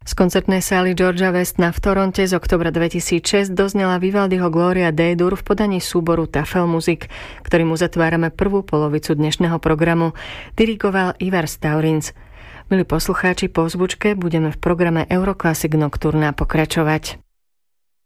Z koncertnej sály Georgia Westna v Toronte z oktobra 2006 doznela Vivaldiho Gloria D-dur v podaní súboru Tafel Music, ktorým uzatvárame prvú polovicu dnešného programu. Dirigoval Ivar Staurins. Milí poslucháči, po zvučke budeme v programe Euroclassic Nocturna pokračovať.